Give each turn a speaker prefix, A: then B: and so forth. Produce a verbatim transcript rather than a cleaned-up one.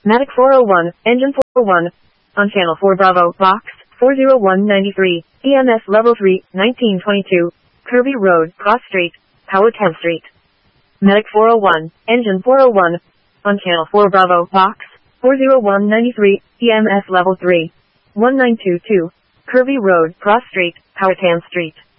A: Matic four oh one, engine four oh one. On channel four Bravo, box, four oh one ninety-three, E M S level three, nineteen twenty-two. Kirby Road, Cross Street, Power ten Street. Matic four oh one, engine four oh one. On channel four Bravo, box, four oh one ninety-three, E M S level three, one nine two two. Kirby Road, Cross Street, Powhatan Street.